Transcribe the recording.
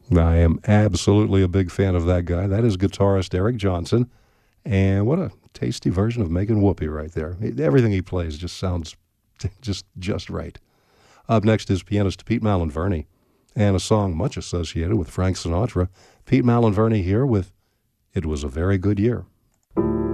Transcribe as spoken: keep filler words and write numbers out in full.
I am absolutely a big fan of that guy. That is guitarist Eric Johnson. And what a tasty version of Megan Whoopi right there. Everything he plays just sounds just just right. Up next is pianist Pete Malinverni, and a song much associated with Frank Sinatra. Pete Malinverni here with It Was a Very Good Year.